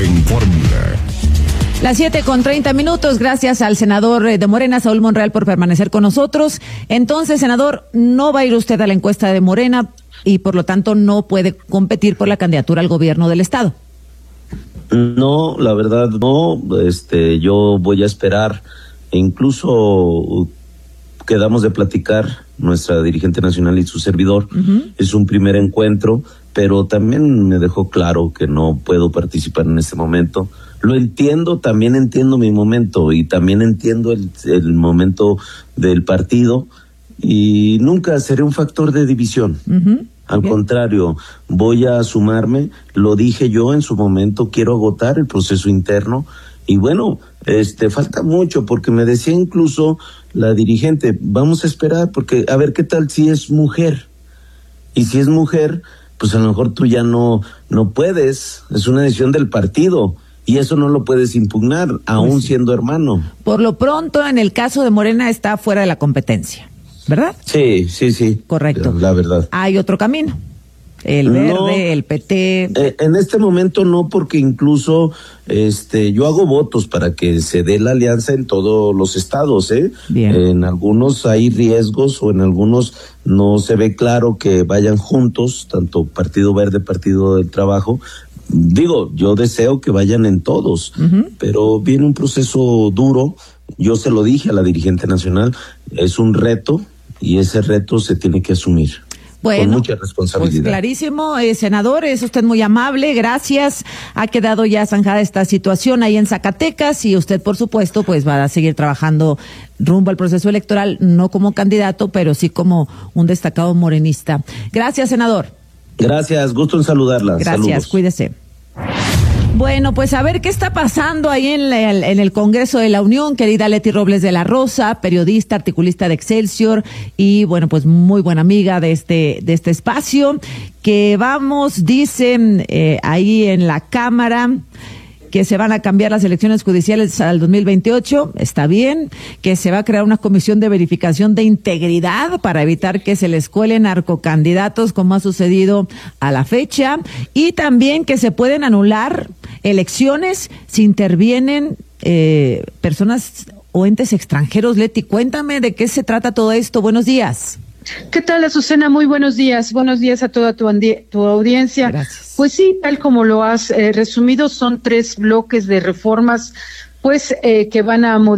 en Fórmula. Las 7:30. Gracias al senador de Morena, Saúl Monreal, por permanecer con nosotros. Entonces, senador, no va a ir usted a la encuesta de Morena y por lo tanto no puede competir por la candidatura al gobierno del estado. No, la verdad no. Yo voy a esperar. Incluso quedamos de platicar nuestra dirigente nacional y su servidor. Es un primer encuentro, pero también me dejó claro que no puedo participar en este momento. Lo entiendo, también entiendo mi momento y también entiendo el momento del partido y nunca seré un factor de división. Al contrario, voy a sumarme, lo dije yo en su momento, quiero agotar el proceso interno y bueno, falta mucho porque me decía incluso la dirigente, vamos a esperar porque a ver qué tal si es mujer. Y si es mujer, pues a lo mejor tú ya no puedes, es una decisión del partido. Y eso no lo puedes impugnar, aún siendo hermano. Por lo pronto, en el caso de Morena, está fuera de la competencia, ¿verdad? Sí. Correcto. La verdad. Hay otro camino. El Verde, el PT. En este momento no, porque incluso yo hago votos para que se dé la alianza en todos los estados, Bien. En algunos hay riesgos o en algunos no se ve claro que vayan juntos, tanto Partido Verde, Partido del Trabajo. Digo, yo deseo que vayan en todos, pero viene un proceso duro. Yo se lo dije a la dirigente nacional, es un reto y ese reto se tiene que asumir. Bueno, con mucha responsabilidad. Pues clarísimo, senador, es usted muy amable, gracias. Ha quedado ya zanjada esta situación ahí en Zacatecas y usted, por supuesto, pues va a seguir trabajando rumbo al proceso electoral, no como candidato, pero sí como un destacado morenista. Gracias, senador. Gracias, gusto en saludarla. Gracias, saludos. Cuídese. Bueno, pues a ver qué está pasando ahí en el Congreso de la Unión, querida Leti Robles de la Rosa, periodista, articulista de Excelsior y bueno, pues muy buena amiga de este espacio, que vamos, dicen ahí en la Cámara que se van a cambiar las elecciones judiciales al 2028, está bien, que se va a crear una comisión de verificación de integridad para evitar que se les cuelen narcocandidatos como ha sucedido a la fecha, y también que se pueden anular elecciones si intervienen personas o entes extranjeros. Leti, cuéntame de qué se trata todo esto. Buenos días. ¿Qué tal, Azucena? Muy buenos días. Buenos días a toda tu audiencia. Gracias. Pues sí, tal como lo has resumido, son 3 bloques de reformas, pues que van a modificar